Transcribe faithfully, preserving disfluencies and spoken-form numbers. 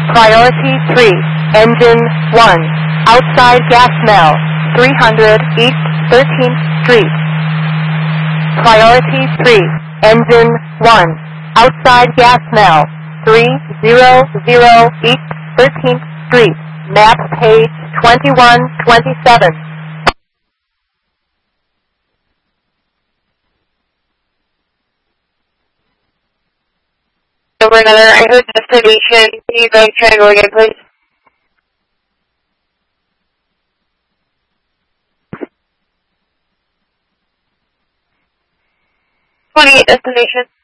Priority three, Engine one, outside gas mill, three hundred East thirteenth Street. Priority three, Engine one, outside gas mill, three hundred East thirteenth Street, map page twenty-one twenty-seven. Over another, I heard destination. Can you guys try to go again, please? twenty-eight destination.